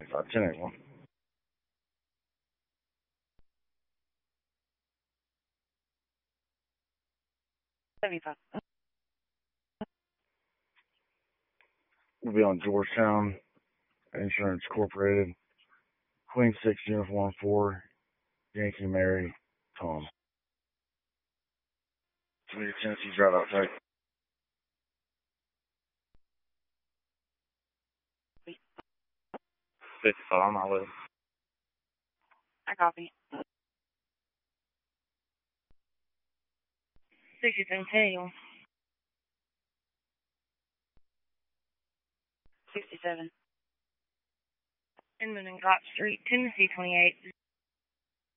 1081. We'll be on Georgetown Insurance Incorporated, Queen 6 Uniform 4, Yankee Mary, Tom. Tennessee drive out type. 55 on my way. I copy. 67 Tail. 67. Inman and Gott Street, Tennessee 28.